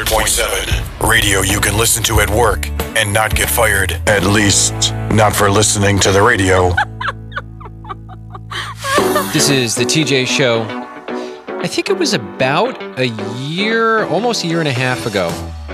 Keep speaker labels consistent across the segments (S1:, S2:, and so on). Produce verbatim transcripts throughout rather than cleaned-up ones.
S1: point seven. Radio you can listen to at work and not get fired. At least, not for listening to the radio.
S2: This is the T J Show. I think it was about a year, almost a year and a half ago.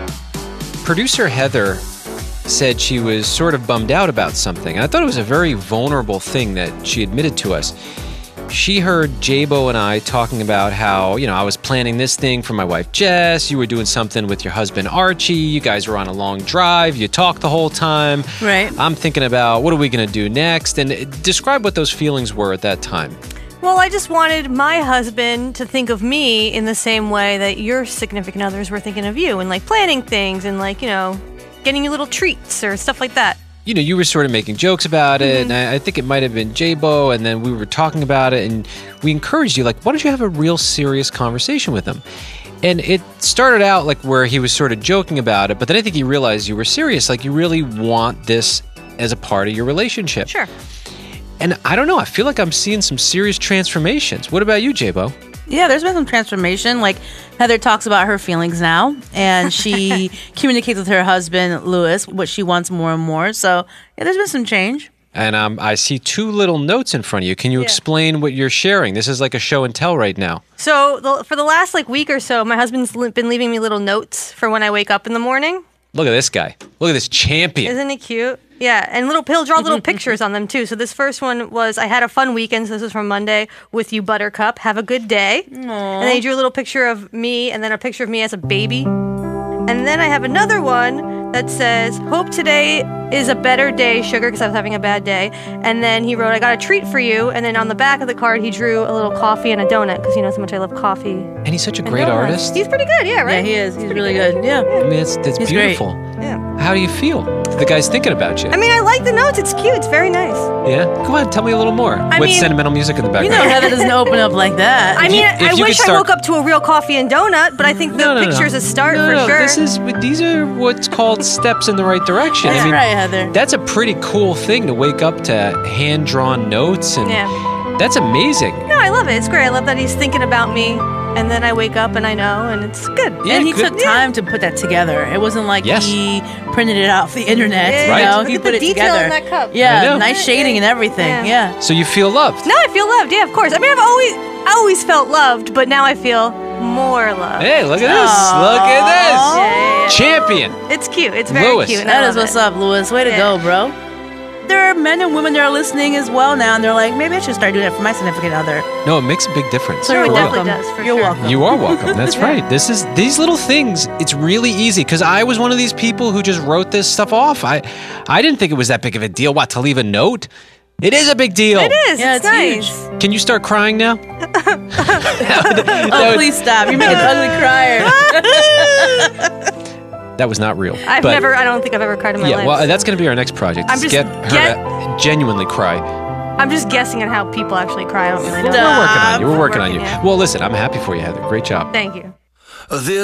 S2: Producer Heather said she was sort of bummed out about something. And I thought it was a very vulnerable thing that she admitted to us. She heard J-Bo and I talking about how, you know, I was planning this thing for my wife Jess. You were doing something with your husband Archie. You guys were on a long drive. You talked the whole time.
S3: Right.
S2: I'm thinking about what are we going to do next? And describe what those feelings were at that time.
S4: Well, I just wanted my husband to think of me in the same way that your significant others were thinking of you, and like planning things and like, you know, getting you little treats or stuff like that.
S2: You know, you were sort of making jokes about it,
S4: Mm-hmm.
S2: and I, I think it might have been J-Bo, and then we were talking about it, and we encouraged you, like, why don't you have a real serious conversation with him? And it started out like where he was sort of joking about it, but then I think he realized you were serious, like you really want this as a part of your relationship.
S4: Sure.
S2: And I don't know, I feel like I'm seeing some serious transformations. What about you, J-Bo?
S3: Yeah, there's been some transformation. Like, Heather talks about her feelings now, and she communicates with her husband, Louis, what she wants more and more. So, yeah, there's been some change.
S2: And um, I see two little notes in front of you. Can you
S4: Yeah.
S2: explain what you're sharing? This is like a show and tell right now.
S4: So the, for the last like week or so, my husband's li- been leaving me little notes for when I wake up in the morning.
S2: Look at this guy. Look at this champion.
S4: Isn't he cute? Yeah, and little he'll draw little pictures on them too. So this first one was I had a fun weekend. So this was from Monday with you, Buttercup. Have a good day. And then he drew a little picture of me, and then a picture of me as a baby. And then I have another one that says, "Hope today is a better day, sugar," because I was having a bad day. And then he wrote, "I got a treat for you." And then on the back of the card, he drew a little coffee and a donut because he knows how much I love coffee.
S2: And he's such a
S4: and
S2: great
S4: donuts.
S2: artist.
S4: He's pretty good, yeah, right?
S3: Yeah, he is. He's really good. Yeah.
S2: I mean, it's, it's
S3: He's great.
S2: beautiful.
S4: Yeah.
S2: How do you feel? The guy's thinking about you.
S4: I mean, I like the notes. It's cute. It's very nice.
S2: Yeah? Come on, tell me a little more.
S4: I
S2: With
S4: mean-
S2: sentimental music in the
S3: You
S2: background.
S3: know Heather doesn't open up like that.
S4: I mean,
S2: you-
S4: I,
S2: if
S4: I
S2: you
S4: wish
S2: could
S4: I
S2: start-
S4: woke up to a real coffee and donut, but I think the
S2: No, no, no,
S4: picture's
S2: no.
S4: a start
S2: no,
S4: for
S2: no,
S4: sure.
S2: This is these are what's called steps in the right direction.
S3: That's
S2: I mean,
S3: right, Heather.
S2: that's a pretty cool thing to wake up to hand-drawn notes, and
S4: Yeah.
S2: that's amazing.
S4: No, I love it. It's great. I love that he's thinking about me, and then I wake up and I know, and it's good.
S2: Yeah,
S3: and he
S2: good.
S3: took time to put that together. It wasn't like
S2: Yes.
S3: he printed it off the internet.
S4: Yeah,
S3: you
S2: Right.
S3: know,
S4: Look
S3: he
S4: at
S3: put
S4: the
S3: it
S4: detail
S3: together.
S4: in that cup.
S2: I know.
S3: Yeah, nice shading and
S4: Yeah.
S3: everything.
S4: Yeah.
S3: Yeah.
S2: So you feel loved.
S4: No, I feel loved. Yeah, of course. I mean, I've always, I always felt loved, but now I feel more loved.
S2: Hey, look at this.
S3: Aw.
S2: Look at this.
S4: Yeah, yeah, yeah.
S2: Champion.
S4: It's cute. It's very
S2: Louis.
S4: cute. and I
S3: That is
S4: love
S3: what's
S4: it.
S3: up, Louis. Way to
S4: Yeah.
S3: go, bro. There are men and women that are listening as well now, and they're like, maybe I should start doing that for my significant other.
S2: No, it makes a big difference.
S3: So
S4: No,
S3: you're
S4: it
S2: For real.
S4: definitely
S3: welcome.
S4: does, for
S3: You're
S4: sure.
S3: welcome.
S2: You are welcome. That's right. This is these little things. It's really easy because I was one of these people who just wrote this stuff off. I, I didn't think it was that big of a deal. What, to leave a note? It is a big deal.
S4: It is.
S3: Yeah,
S4: it's,
S3: it's
S4: nice.
S3: huge.
S2: Can you start crying now?
S3: Oh, please stop. You're making an ugly crier.
S2: That was not real.
S4: I've
S2: But-
S4: never. I don't think I've ever cried in my
S2: Yeah,
S4: life.
S2: well,
S4: so-
S2: that's going to be our next project.
S4: I'm
S2: is
S4: just
S2: get her
S4: get-
S2: to genuinely cry.
S4: I'm just guessing at how people actually cry. I don't really know.
S2: We're working on you. We're working on you.
S4: Working, yeah.
S2: Well, listen, I'm happy for you, Heather. Great job.
S4: Thank you.
S1: This